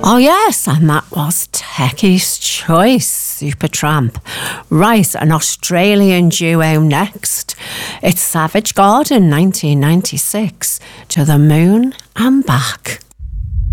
Oh yes, and that was Techie's Choice, Supertramp. Right, an Australian duo next. It's Savage Garden 1996, To the Moon and Back.